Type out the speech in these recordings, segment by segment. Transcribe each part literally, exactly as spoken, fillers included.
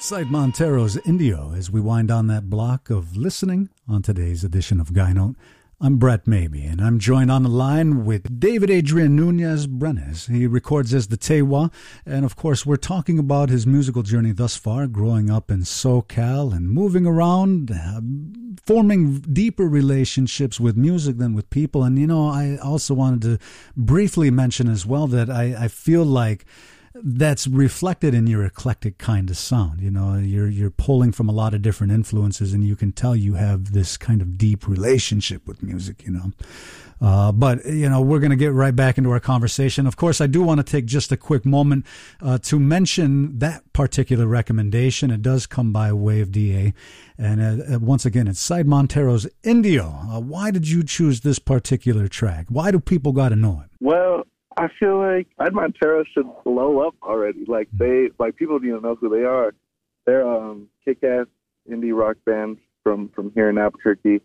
Sight Montero's Indio as we wind down that block of listening on today's edition of Guy Note. I'm Brett Maybe, and I'm joined on the line with David Adrian Nunez Brenes. He records as the Tewa, and of course we're talking about his musical journey thus far, growing up in SoCal and moving around, uh, forming deeper relationships with music than with people. And, you know, I also wanted to briefly mention as well that I, I feel like that's reflected in your eclectic kind of sound. You know, you're you're pulling from a lot of different influences, and you can tell you have this kind of deep relationship with music, you know. Uh, but, you know, we're going to get right back into our conversation. Of course, I do want to take just a quick moment uh, to mention that particular recommendation. It does come by way of D A. And uh, once again, it's Sight Montero's Indio. Uh, why did you choose this particular track? Why do people got to know it? Well, I feel like Sight Montero should blow up already. Like they, like people don't even know who they are. They're um kick-ass indie rock band from from here in Albuquerque.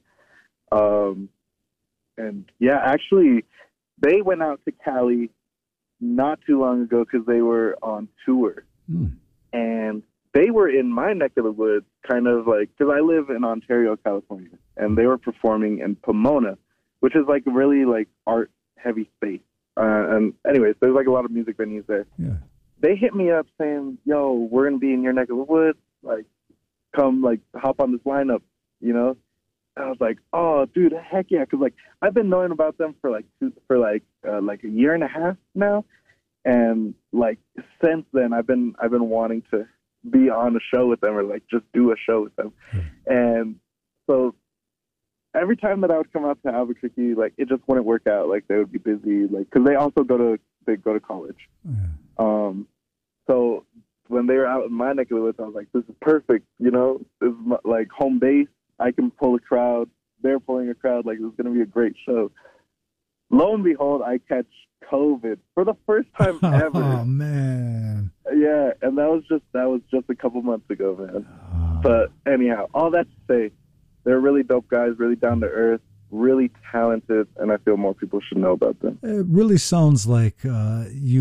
Um, and yeah, actually, they went out to Cali not too long ago because they were on tour, mm. and they were in my neck of the woods, kind of like because I live in Ontario, California, and they were performing in Pomona, which is like really like art-heavy space. Uh, and anyways, there's like a lot of music venues there. Yeah. They hit me up saying, yo, we're going to be in your neck of the woods. Like, come, like, hop on this lineup, you know? And I was like, oh, dude, heck yeah. Because, like, I've been knowing about them for, like, two, for like, uh, like a year and a half now. And, like, since then, I've been, I've been wanting to be on a show with them or, like, just do a show with them. Mm. And so every time that I would come out to Albuquerque, like, it just wouldn't work out. Like, they would be busy, like, because they also go to they go to college. Yeah. Um, so when they were out in my neck of the woods, I was like, this is perfect. You know, this is my, like home base. I can pull a crowd. They're pulling a crowd. Like, it's going to be a great show. Lo and behold, I catch COVID for the first time ever. Oh man! Yeah, and that was just that was just a couple months ago, man. Oh. But anyhow, all that to say, they're really dope guys, really down to earth, really talented, and I feel more people should know about them. It really sounds like uh, you